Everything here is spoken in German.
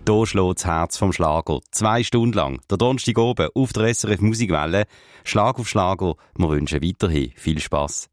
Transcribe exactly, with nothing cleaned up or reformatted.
Hier schlägt das Herz vom Schlager. Zwei Stunden lang, der Donnerstag oben, auf der S R F Musikwelle. Schlag auf Schlager. Wir wünschen weiterhin viel Spass.